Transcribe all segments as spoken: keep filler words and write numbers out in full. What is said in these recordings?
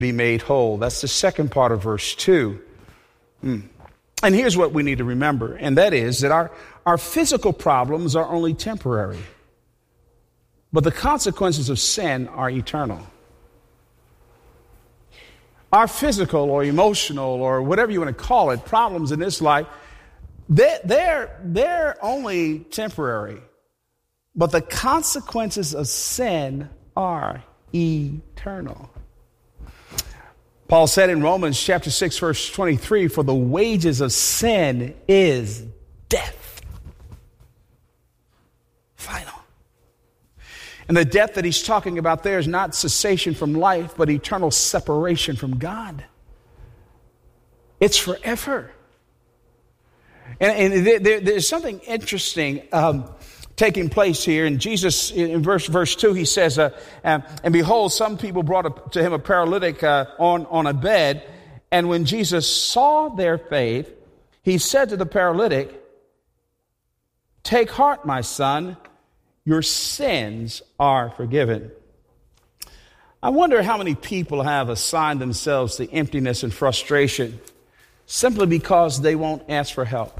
be made whole. That's the second part of verse two. Mm. And here's what we need to remember, and that is that our, our physical problems are only temporary, but the consequences of sin are eternal. Our physical or emotional or whatever you want to call it, problems in this life, they're, they're, they're only temporary, but the consequences of sin are eternal. Paul said in Romans chapter six, verse twenty-three, for the wages of sin is death. Final. And the death that he's talking about there is not cessation from life, but eternal separation from God. It's forever. And, and there, there, there's something interesting um, taking place here. And Jesus, in verse verse two, he says, uh, um, and behold, some people brought a, to him a paralytic uh, on, on a bed. And when Jesus saw their faith, he said to the paralytic, take heart, my son, your sins are forgiven. I wonder how many people have assigned themselves to emptiness and frustration simply because they won't ask for help.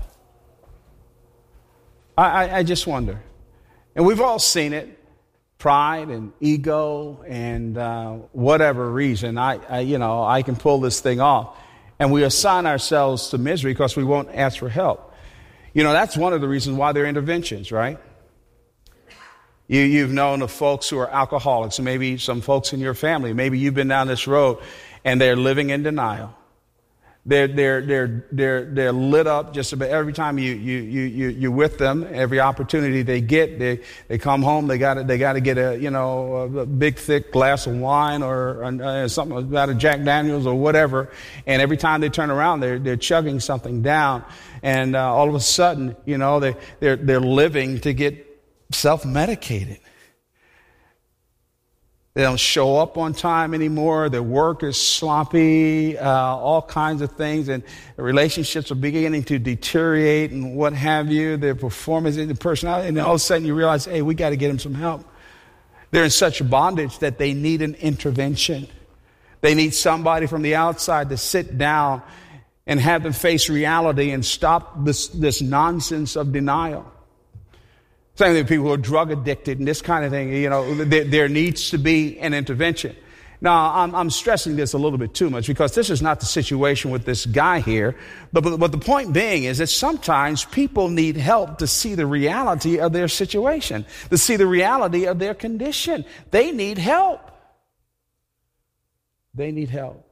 I, I, I just wonder. And we've all seen it. Pride and ego and uh, whatever reason. I, I, you know, I can pull this thing off. And we assign ourselves to misery because we won't ask for help. You know, that's one of the reasons why there are interventions, right? You, you've known of folks who are alcoholics, maybe some folks in your family. Maybe you've been down this road and they're living in denial. They're they're they're they're they're lit up just about every time you you you you you're with them. Every opportunity they get, they they come home. They got to they got to get a you know a big thick glass of wine or uh, something about a Jack Daniels or whatever. And every time they turn around, they're they're chugging something down. And uh, all of a sudden, you know, they they're they're living to get self-medicated. They don't show up on time anymore. Their work is sloppy, uh, all kinds of things, and relationships are beginning to deteriorate and what have you. Their performance and the personality, and all of a sudden you realize, hey, we got to get them some help. They're in such bondage that they need an intervention. They need somebody from the outside to sit down and have them face reality and stop this, this nonsense of denial. Same thing with people who are drug addicted and this kind of thing. You know, there, there needs to be an intervention. Now, I'm, I'm stressing this a little bit too much because this is not the situation with this guy here. But, but, but the point being is that sometimes people need help to see the reality of their situation, to see the reality of their condition. They need help. They need help.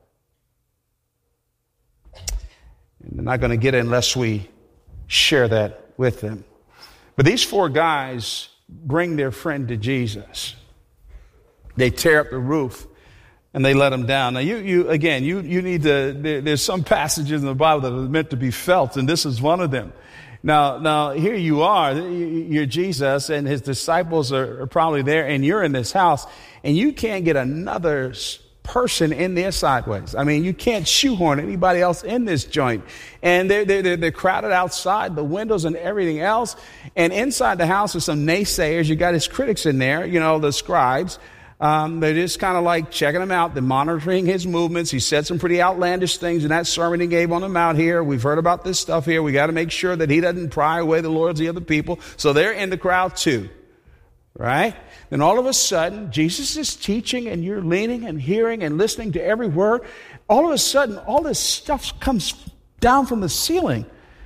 And they're not going to get it unless we share that with them. But these four guys bring their friend to Jesus. They tear up the roof and they let him down. Now, you, you again, you, you need to, there, there's some passages in the Bible that are meant to be felt, and this is one of them. Now, now here you are, you're Jesus, and his disciples are, are probably there, and you're in this house, and you can't get another person in there sideways. I mean, you can't shoehorn anybody else in this joint. And they're, they're, they're crowded outside, the windows and everything else. And inside the house are some naysayers. You got his critics in there, you know, the scribes. Um, they're just kind of like checking him out. They're monitoring his movements. He said some pretty outlandish things in that sermon he gave on the Mount here. We've heard about this stuff here. We got to make sure that he doesn't pry away the loyalty of the people. So they're in the crowd too. Right? Then all of a sudden, Jesus is teaching and you're leaning and hearing and listening to every word. All of a sudden, all this stuff comes down from the ceiling.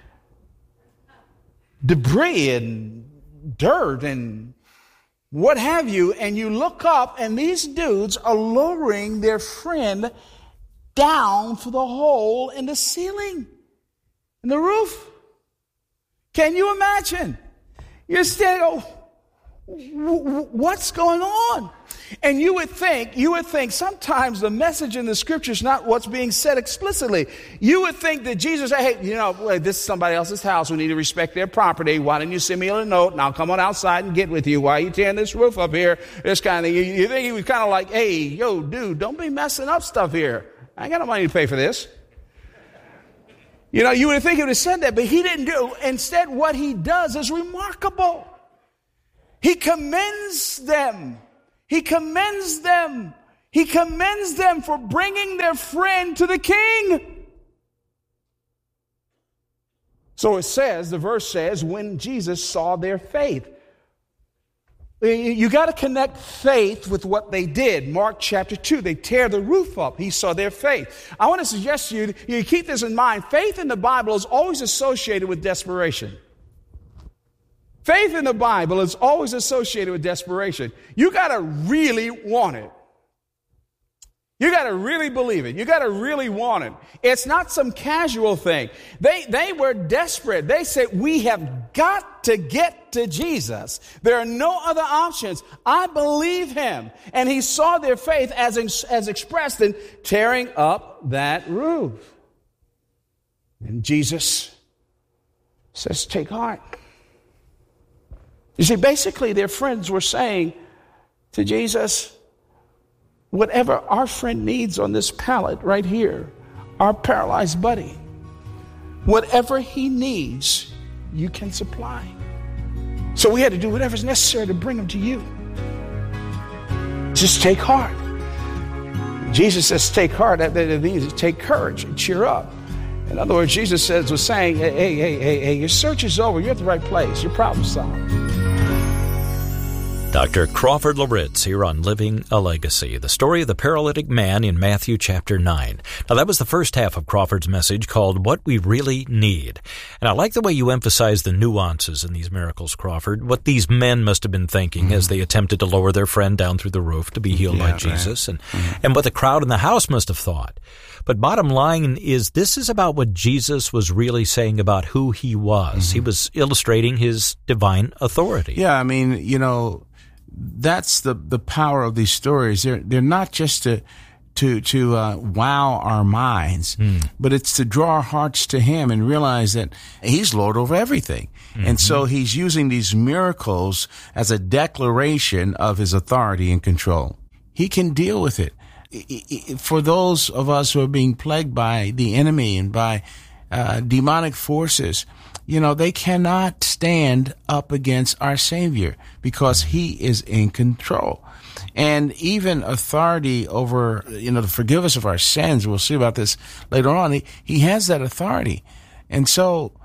Debris and dirt and what have you. And you look up and these dudes are lowering their friend down through the hole in the ceiling, in the roof. Can you imagine? You're standing, oh, what's going on? And you would think, you would think sometimes the message in the scripture is not what's being said explicitly. You would think that Jesus said, hey, you know, this is somebody else's house. We need to respect their property. Why don't you send me a note and I'll come on outside and get with you? Why are you tearing this roof up here? This kind of thing. You, you think he was kind of like, hey, yo, dude, don't be messing up stuff here. I ain't got no money to pay for this. You know, you would think he would have said that, but he didn't do. Instead, what he does is remarkable. He commends them. He commends them. He commends them for bringing their friend to the king. So it says, the verse says, when Jesus saw their faith. You got to connect faith with what they did. Mark chapter two, they tear the roof up. He saw their faith. I want to suggest to you, you keep this in mind. Faith in the Bible is always associated with desperation. Faith in the Bible is always associated with desperation. You got to really want it. You got to really believe it. You got to really want it. It's not some casual thing. They, they were desperate. They said, we have got to get to Jesus. There are no other options. I believe him. And he saw their faith as, as expressed in tearing up that roof. And Jesus says, take heart. You see, basically their friends were saying to Jesus, whatever our friend needs on this pallet right here, our paralyzed buddy, whatever he needs, you can supply. So we had to do whatever's necessary to bring him to you. Just take heart. Jesus says, take heart. That means take courage and cheer up. In other words, Jesus says, was saying, hey, hey, hey, hey, hey, your search is over. You're at the right place. Your problem's solved. Doctor Crawford Loritts here on Living a Legacy, the story of the paralytic man in Matthew chapter nine. Now, that was the first half of Crawford's message called What We Really Need. And I like the way you emphasize the nuances in these miracles, Crawford, what these men must have been thinking mm-hmm. as they attempted to lower their friend down through the roof to be healed yeah, by Jesus, right. and, mm-hmm. and what the crowd in the house must have thought. But bottom line is, this is about what Jesus was really saying about who he was. Mm-hmm. He was illustrating his divine authority. Yeah, I mean, you know, that's the, the power of these stories. They're they're not just to to to uh, wow our minds, mm. but it's to draw our hearts to him and realize that he's Lord over everything. Mm-hmm. And so he's using these miracles as a declaration of his authority and control. He can deal with it. For those of us who are being plagued by the enemy and by uh, demonic forces, you know, they cannot stand up against our Savior because he is in control. And even authority over, you know, to forgive us of our sins, we'll see about this later on, he, he has that authority. And so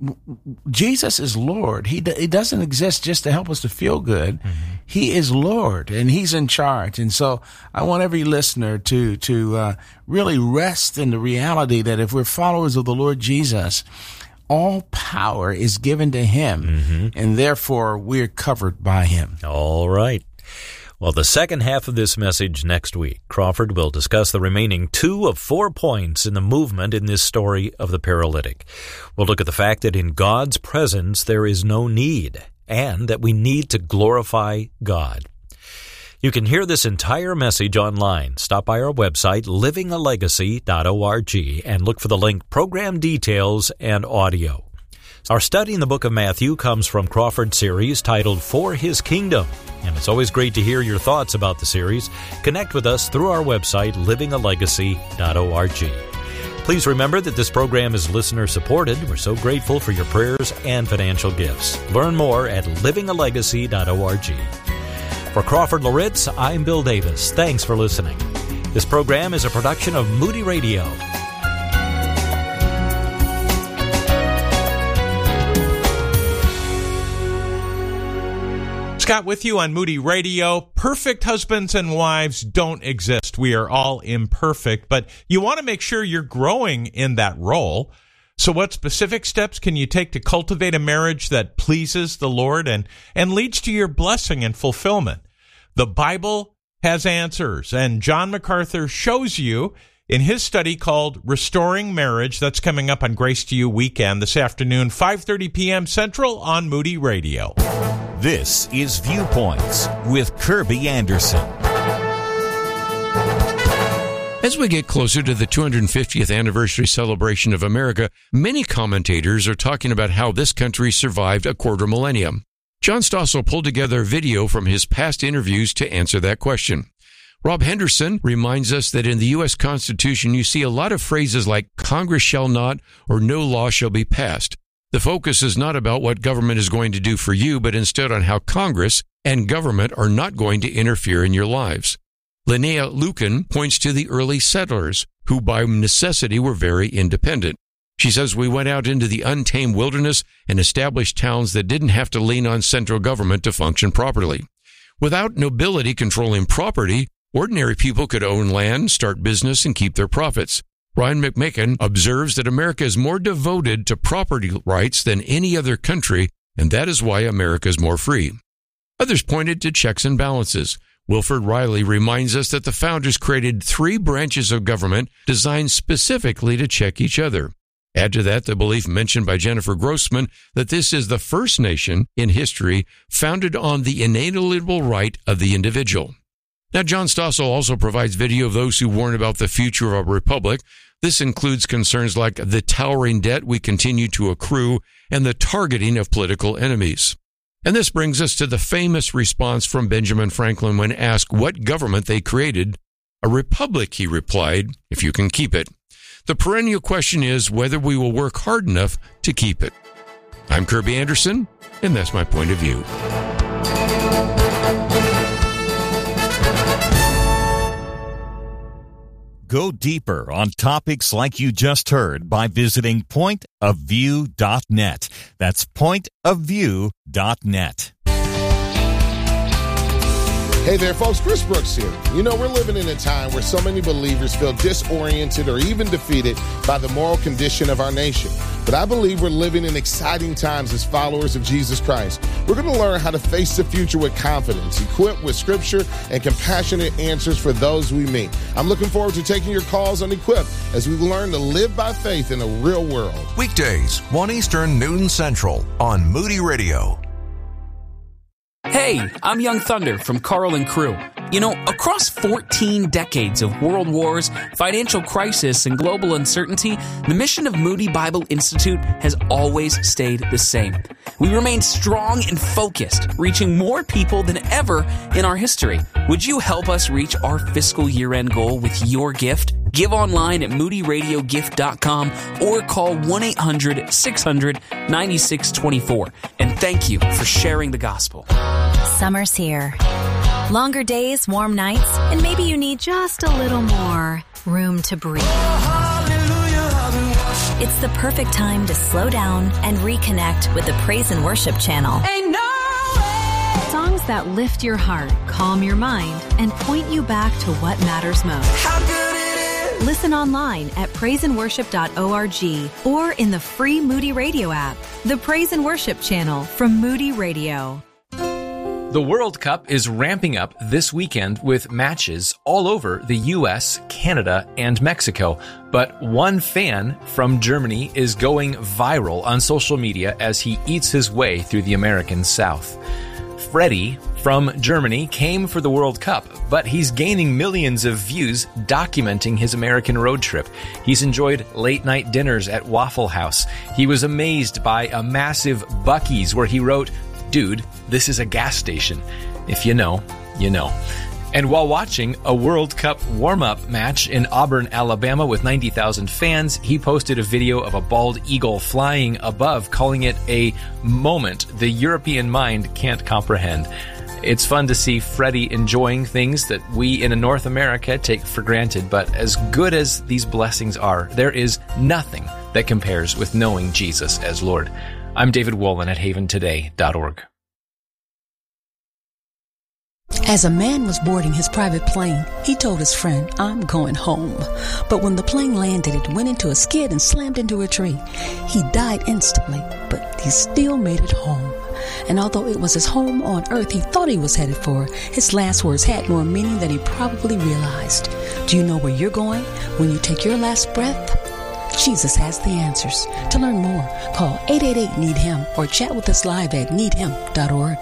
Jesus is Lord. He, he doesn't exist just to help us to feel good. Mm-hmm. He is Lord, and he's in charge. And so I want every listener to, to uh, really rest in the reality that if we're followers of the Lord Jesus, all power is given to him, mm-hmm. and therefore we're covered by him. All right. Well, the second half of this message next week, Crawford will discuss the remaining two of four points in the movement in this story of the paralytic. We'll look at the fact that in God's presence there is no need, and that we need to glorify God. You can hear this entire message online. Stop by our website, living a legacy dot org, and look for the link Program Details and Audio. Our study in the book of Matthew comes from Crawford's series titled For His Kingdom, and it's always great to hear your thoughts about the series. Connect with us through our website, living a legacy dot org. Please remember that this program is listener-supported. We're so grateful for your prayers and financial gifts. Learn more at living a legacy dot org. For Crawford Loritts, I'm Bill Davis. Thanks for listening. This program is a production of Moody Radio. Scott with you on Moody Radio. Perfect husbands and wives don't exist. We are all imperfect, but you want to make sure you're growing in that role. So what specific steps can you take to cultivate a marriage that pleases the Lord and, and leads to your blessing and fulfillment? The Bible has answers, and John MacArthur shows you in his study called Restoring Marriage. That's coming up on Grace to You Weekend this afternoon, five thirty p.m. Central on Moody Radio. This is Viewpoints with Kirby Anderson. As we get closer to the two hundred fiftieth anniversary celebration of America, many commentators are talking about how this country survived a quarter millennium. John Stossel pulled together a video from his past interviews to answer that question. Rob Henderson reminds us that in the U S Constitution, you see a lot of phrases like Congress shall not or no law shall be passed. The focus is not about what government is going to do for you, but instead on how Congress and government are not going to interfere in your lives. Linnea Lucan points to the early settlers, who by necessity were very independent. She says, we went out into the untamed wilderness and established towns that didn't have to lean on central government to function properly. Without nobility controlling property, ordinary people could own land, start business, and keep their profits. Brian McMakin observes that America is more devoted to property rights than any other country, and that is why America is more free. Others pointed to checks and balances. Wilford Riley reminds us that the founders created three branches of government designed specifically to check each other. Add to that the belief mentioned by Jennifer Grossman that this is the first nation in history founded on the inalienable right of the individual. Now, John Stossel also provides video of those who warn about the future of a republic. This includes concerns like the towering debt we continue to accrue and the targeting of political enemies. And this brings us to the famous response from Benjamin Franklin when asked what government they created. A republic, he replied, if you can keep it. The perennial question is whether we will work hard enough to keep it. I'm Kirby Anderson, and that's my point of view. Go deeper on topics like you just heard by visiting point of view dot net. That's point of view dot net. Hey there, folks. Chris Brooks here. You know, we're living in a time where so many believers feel disoriented or even defeated by the moral condition of our nation. But I believe we're living in exciting times as followers of Jesus Christ. We're going to learn how to face the future with confidence, equipped with scripture and compassionate answers for those we meet. I'm looking forward to taking your calls on Equip as we learn to live by faith in a real world. Weekdays, one Eastern, noon Central on Moody Radio. Hey, I'm Young Thunder from Carl and Crew. You know, across fourteen decades of world wars, financial crisis, and global uncertainty, the mission of Moody Bible Institute has always stayed the same. We remain strong and focused, reaching more people than ever in our history. Would you help us reach our fiscal year-end goal with your gift? Give online at moody radio gift dot com or call one eight hundred six hundred nine six two four. And thank you for sharing the gospel. Summer's here. Longer days, warm nights, and maybe you need just a little more room to breathe. It's the perfect time to slow down and reconnect with the Praise and Worship channel. Ain't no way. Songs that lift your heart, calm your mind, and point you back to what matters most. How good it is. Listen online at praise and worship dot org or in the free Moody Radio app. The Praise and Worship channel from Moody Radio. The World Cup is ramping up this weekend with matches all over the U S, Canada, and Mexico. But one fan from Germany is going viral on social media as he eats his way through the American South. Freddie from Germany came for the World Cup, but he's gaining millions of views documenting his American road trip. He's enjoyed late-night dinners at Waffle House. He was amazed by a massive Buc-ee's where he wrote, "Dude, this is a gas station. If you know, you know." And while watching a World Cup warm-up match in Auburn, Alabama with ninety thousand fans, he posted a video of a bald eagle flying above, calling it a moment the European mind can't comprehend. It's fun to see Freddie enjoying things that we in North America take for granted, but as good as these blessings are, there is nothing that compares with knowing Jesus as Lord. I'm David Wolin at haven today dot org. As a man was boarding his private plane, he told his friend, "I'm going home." But when the plane landed, it went into a skid and slammed into a tree. He died instantly, but he still made it home. And although it was his home on earth he thought he was headed for, his last words had more meaning than he probably realized. Do you know where you're going when you take your last breath? Jesus has the answers. To learn more, call eight eight eight, need him or chat with us live at need him dot org.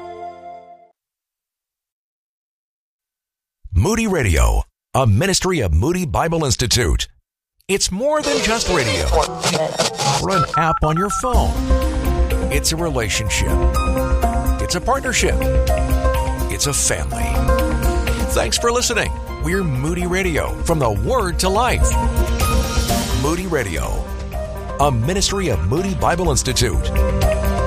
Moody Radio, a ministry of Moody Bible Institute. It's more than just radio or an app on your phone. It's a relationship. It's a partnership. It's a family. Thanks for listening. We're Moody Radio, from the Word to Life. Moody Radio, a ministry of Moody Bible Institute.